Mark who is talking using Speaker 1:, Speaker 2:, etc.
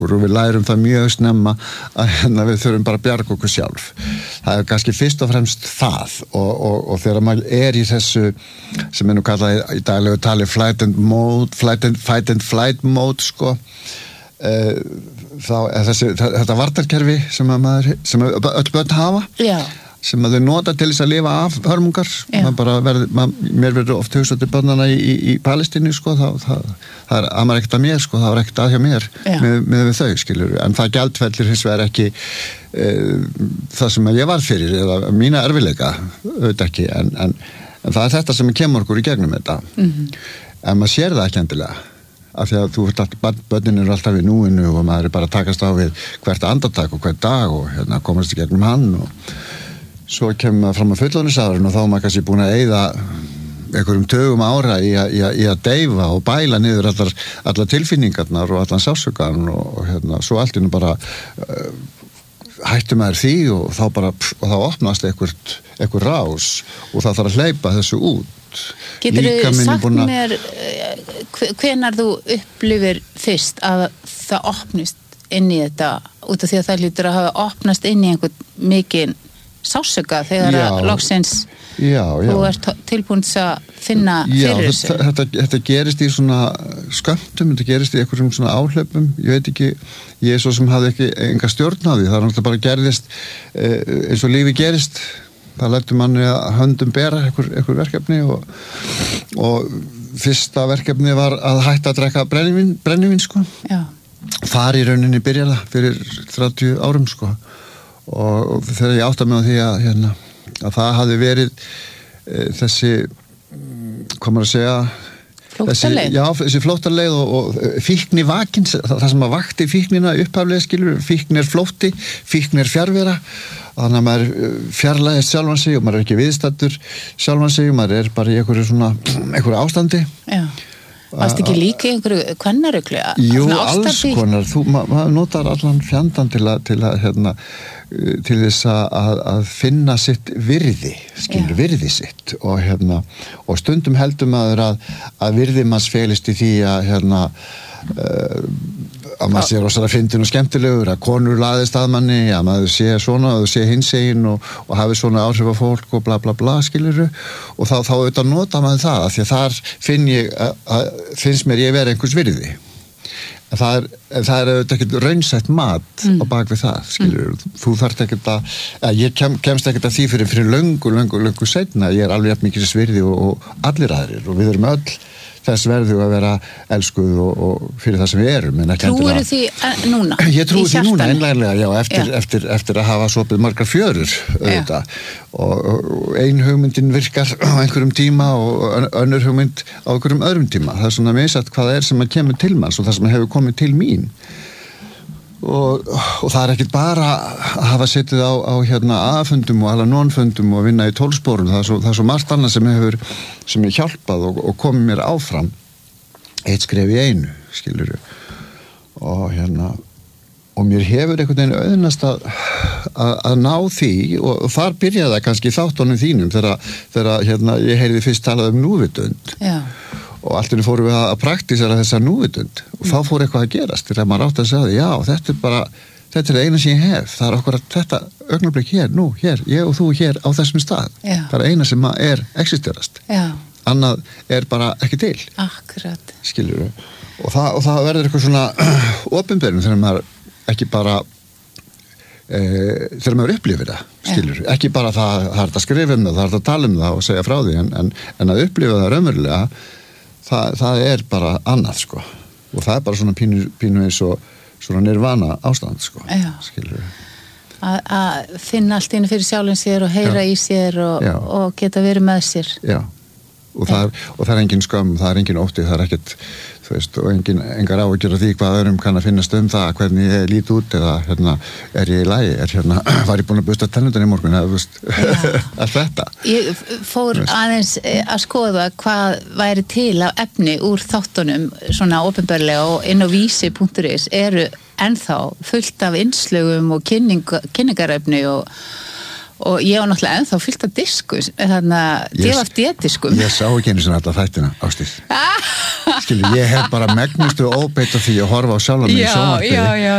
Speaker 1: og við lærum það mjög snemma að við þurfum bara að bjarga okkur sjálf. Það kannski fyrst og fremst það og þegar maður í þessu sem nú kallað í daglegu tali fight and flight mode sko, þá þetta varnarkerfi sem öll börn hafa. Já. Sem að þau nota til þess að lifa af hörmungar. Mér verður oft hugsað til börnana í Palestínu sko, það maður ekkert að mér sko, það var ekkert að hjá mér með við þau, skilur, en það gjaldfellir hins vegar ekki það sem ég var fyrir eða mína erfiðleika, auðvitað ekki, en það þetta sem kemur okkur í gegnum þetta. En maður sér það ekki endilega, af því að börnin eru alltaf í núinu og maður bara að takast á við hvert andartak og hvert dag og komast í gegnum hann og svo kemur maður fram á fullorðinsárin og þá er maður kannski búin að eyða einhverjum tugum ára í að deyfa og bæla niður allar tilfinningarnar og allan sársaukann og svo allt bara hættu maður því og þá opnast einhver rás og það þarf að hleypa þessu út.
Speaker 2: Geturðu sagt mér hvenær þú upplifir fyrst að það opnist inn í þetta út af því að það hlýtur að hafa opnast inn í einhvern mikinn sásauka þegar að loksins þú ert tilbúin að finna fyrir þessu. Þetta gerist í svona skömmtum, þetta gerist í einhverjum svona áhlaupum, ég veit ekki, ég svo sem hafði ekki enga stjórn á því, það er náttúrulega bara gerðist eins og lífi gerist, það lætur manni að höndum bera einhver verkefni og fyrsta verkefni var að hætta að drekka brennivín sko. Já. Þar í rauninni byrjar það fyrir 30 árum sko. Og þegar ég átta mig á því að það hafði verið þessi hvað maður að segja flóttaleið.
Speaker 1: Þessi flóttaleið og fíkni vakin, það sem að vakti fíknina upphaflega skilur, fíkn flótti, fíkn fjarvera, þannig að maður fjarlægist sjálfan sig og maður ekki viðstaddur sjálfan sig, maður bara í einhverju ástandi. Já.
Speaker 2: Varst ekki líka í einhverju kvennaruglu?
Speaker 1: Jú, alls konar. Maður notar allan fjandann til þess að finna sitt virði, skilur, virði sitt og stundum heldur maður að virði manns felist í því að maður sé rosalega fyndinn og skemmtilegur, að konur laðist að manni, að maður sé svona og sé hinsegin og hafi svona áhrif á fólk og bla bla bla, skiluru, og þá auðvitað nota maður það, af því að þar finnst mér ég vera einhvers virði. En það er auðvitað ekkert raunsætt mat á bak við það, skilur. Þú þarft ekkert ég kemst ekkert að því fyrir löngu seinna, ég er alveg jafn mikið virði og allir aðrir og við erum öll þess verðu að vera elskuð og fyrir það sem við erum.
Speaker 2: Trúirðu því núna?
Speaker 1: Ég trúi því núna, einlega, já, eftir að hafa sopið margar fjörur, auðvitað. Og ein hugmyndin virkar á einhverjum tíma og önnur hugmynd á einhverjum öðrum tíma. Það er svona misjafnt hvað það er sem að kemur til manns og það sem hefur komið til mín. Og það er ekkert bara að hafa setið á A-fundum og Al-Anon-fundum og vinna í 12 sporum, það er svo margt annað sem hefur hjálpað og komið mér áfram eitt skref í einu, skilurðu, og mér hefur einhvern veginn auðnast að ná því og þar byrjaði það kannski í þáttunum þínum þegar ég heyrði fyrst talað núvitund. Já. Og allt inni fórum við að praktísera þessa núvitund og þá fór eitthvað að gerast þegar maður átti að segja því, já, þetta er eina sem ég hef, það er okkur að þetta augnablik hér, ég og þú hér á þessum stað, já. Það er eina sem er existerast, já. Annað er bara ekki til.
Speaker 2: Akkurat.
Speaker 1: Skilurðu, og það verður eitthvað svona opinberun þegar maður ekki bara þegar maður upplifir það, skilurðu, ekki bara það er að skrifa um það er að tala um það og segja frá því en að upplifa það raunverulega það er bara annað sko og það er bara svona pínu eins og svona nirvana ástand sko, skilurðu.
Speaker 2: Að finna allt inni fyrir sjálfum sér og heyra í sér og geta verið með sér. Já,
Speaker 1: og það er engin skömm, það er engin ótti, það er ekkert, þú veist, og engar áhyggjur af því hvað öðrum kann að finnast það, hvernig ég lít út eða er ég í lagi, var ég búin að busta tennurnar í morgun eða, þú veist, allt þetta.
Speaker 2: Ég fór aðeins að skoða hvað væri til af efni úr þáttunum svona opinberlega og inn á vísi.is eru ennþá fullt af innslögum og kynningarefni og og ég var náttúrulega ennþá fyllt af diskus, þannig að DFD-diskum.
Speaker 1: Ég sá ekki einu svona alltaf þættina, Ásdís. Skilur, ég hef bara megnustu óbeit af því að horfa á sjálfa mig í sjónvarpi.
Speaker 2: Já.